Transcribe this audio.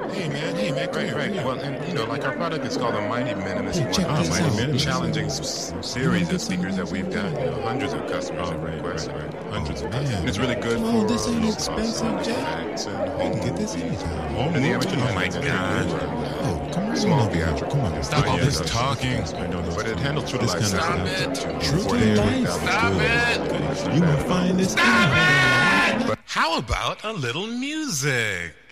Hey man, come Right. here. Well, and like our product is called the Mighty Minimus. Hey, check One of this the out. most challenging series of speakers that we've got. Hundreds of customers have requested. Hundreds of And it's really good Come on, for this ain't low expensive, cost Jack. effects and You home can get this movies. anytime. And the amateur Oh my music God. Oh, come on. Small over here. theatrical. Come on. Stop all this Ideas. talking. But it handles true to This life kind of sound. stuff. True to life. Stop it. You will find this. How about a little music?